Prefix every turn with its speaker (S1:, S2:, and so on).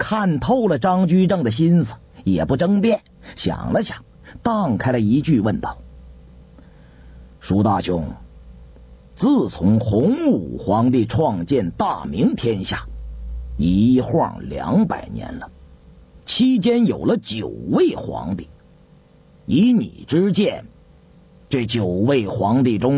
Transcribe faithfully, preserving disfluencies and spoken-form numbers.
S1: 看透了张居正的心思，也不争辩，想了想，荡开了一句问道：舒大兄，自从洪武皇帝创建大明天下，一晃两百年了，期间有了九位皇帝，以你之见，这九位皇帝中